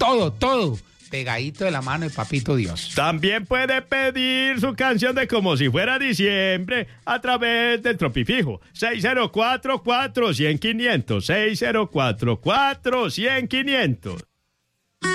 todo pegadito de la mano de Papito Dios. También puede pedir su canción de Como si fuera diciembre a través del Tropifijo 604-400-500, 604-400-500.